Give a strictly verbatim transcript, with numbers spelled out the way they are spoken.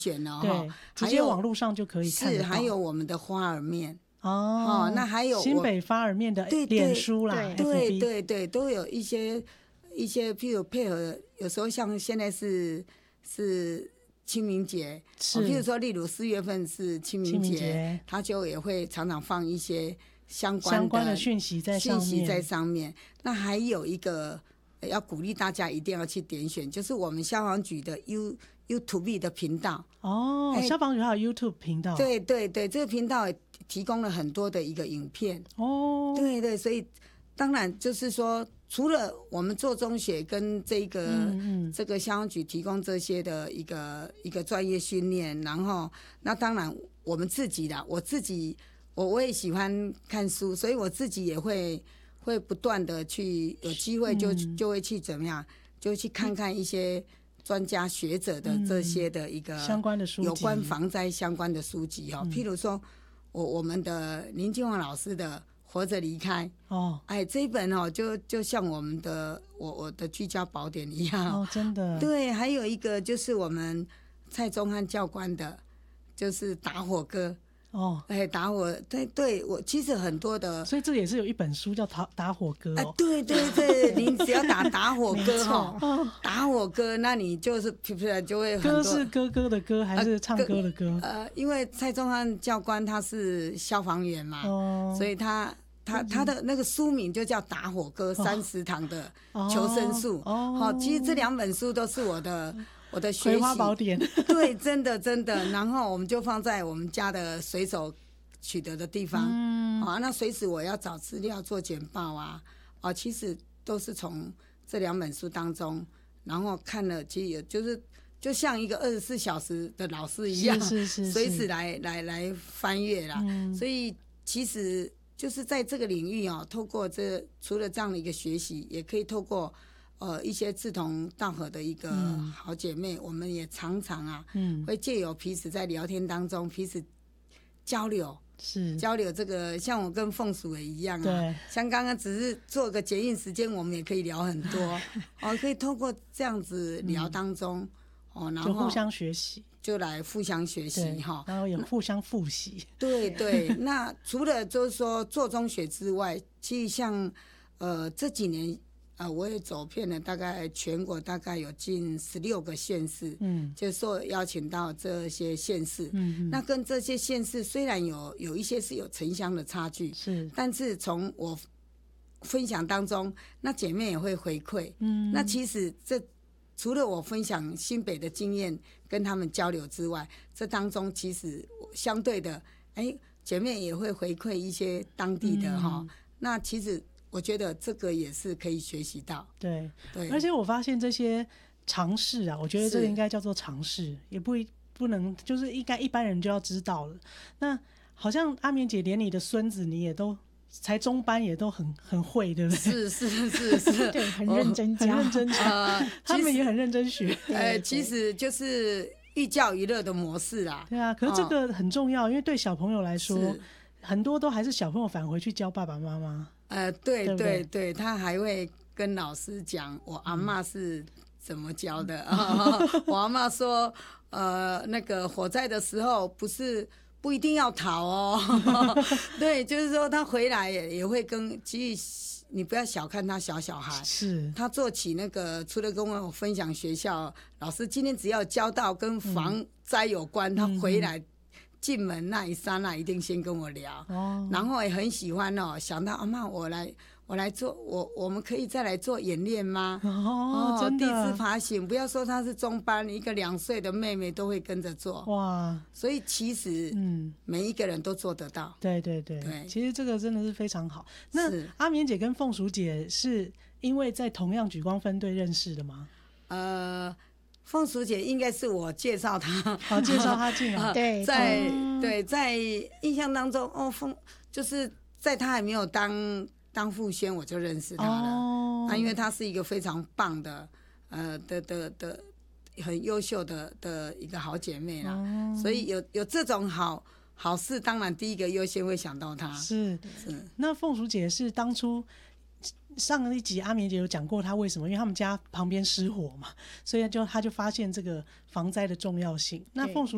选了对，直接网络上就可以看得到。 是，还有我们的花儿面哦， 哦，那还有新北发儿面的脸书啦， 对 F B 对对，都有一些一些，譬如配合，有时候像现在是是清明节， 是， 哦、譬如说，例如四月份是清明节， 清明节他就也会常常放一些相关的相关的讯息在上面。 讯息在上面。那还有一个要鼓励大家一定要去点选，就是我们消防局的 U YouTube 的频道。 哦，消防局还有 YouTube 频道。 对对对，这个频道也提供了很多的一个影片。 哦， 对对，所以当然就是说，除了我们做中学跟这个、嗯嗯、这个消防局提供这些的一个一个专业训练，然后那当然我们自己啦，我自己我我也喜欢看书，所以我自己也会会不断的去有机会就、嗯、就会去怎么样，就去看看一些专家学者的这些的一个相关的书籍， 有关防灾相关的书籍哦，譬如说我我们的林金旺老师的活着离开哦，哎，这一本哦，就就像我们的我我的居家宝典一样哦，真的。 对，还有一个就是我们蔡宗翰教官的，就是打火歌哦，哎，打火，对对，我其实很多的， 所以这也是有一本书叫打打火歌哦， 啊、对对对，你只要打打火歌哈、哦，打火歌，那你就是就会很多。 歌是哥哥的歌还是唱歌的歌？ 呃，因为蔡宗翰教官他是消防员嘛，哦、所以他。他他的那个书名就叫《打火歌》，三十堂的求生术。哦，好、哦，其实这两本书都是我的我的学习。 葵花宝典。 对，真的真的。然后我们就放在我们家的随手取得的地方。嗯。啊，那随时我要找资料做简报啊，啊，其实都是从这两本书当中，然后看了，其实也就是就像一个二十四小时的老师一样， 是是是， 随时来来来翻阅啦。嗯。所以其实。就是在这个领域啊，透过这除了这样的一个学习，也可以透过呃一些志同道合的一个好姐妹，嗯、我们也常常啊，嗯，会借由彼此在聊天当中彼此交流， 是交流这个，像我跟凤鼠也一样啊，对，像刚刚只是做个捷运时间，我们也可以聊很多哦，可以透过这样子聊当中、嗯、哦，然后就互相学习。 就来互相学习哈， 然后也互相复习。 对对，那除了就是说做中学之外，其实像呃这几年呃我也走遍了，大概全国大概有近十六个县市，嗯，就说邀请到这些县市，嗯，那跟这些县市虽然有有一些是有城乡的差距，是，但是从我分享当中，那姐妹也会回馈，嗯，那其实这。除了我分享新北的经验跟他们交流之外，这当中其实相对的，哎，姐妹也会回馈一些当地的哈、嗯。那其实我觉得这个也是可以学习到。 对对，而且我发现这些尝试啊，我觉得这个应该叫做尝试，也不不能就是应该一般人就要知道了。那好像阿绵姐连你的孙子你也都。才中班也都很很会，对不对？ 是是是是， 对，很认真教， 很认真教、呃，他们也很认真学。 呃，其实就是寓教于乐的模式啦。 对啊，可是这个很重要，哦、因为对小朋友来说，很多都还是小朋友返回去教爸爸妈妈。 呃，对对 对, 对，他还会跟老师讲我阿嬷是怎么教的。嗯哦、我阿嬷说，呃，那个火灾的时候不是。不一定要逃哦，对，就是说他回来也也会跟，其实你不要小看他小小孩， 是他做起那个，除了跟我分享学校老师今天只要教到跟防灾有关，嗯、他回来进门那一刹那一定先跟我聊，哦、然后也很喜欢哦，想到阿嬷我来。我来做，我我们可以再来做演练吗？ 哦，真的， 地质爬行，不要说他是中班，一个两岁的妹妹都会跟着做。哇，所以其实，嗯，每一个人都做得到。 对对 对, 对，其实这个真的是非常好。那阿绵姐跟凤淑姐是因为在同样莒光分队认识的吗？ 呃，凤淑姐应该是我介绍她， 好介绍她进来。 对， 在、嗯、对在印象当中，哦，凤就是在她还没有当。当副宣我就认识他了，哦、啊，因为他是一个非常棒的，呃的的的很优秀的的一个好姐妹啦，哦、所以有有这种好好事，当然第一个优先会想到她。 是是，那凤淑姐是当初上一集阿绵姐有讲过她为什么，因为他们家旁边失火嘛，所以就她就发现这个防灾的重要性。那凤淑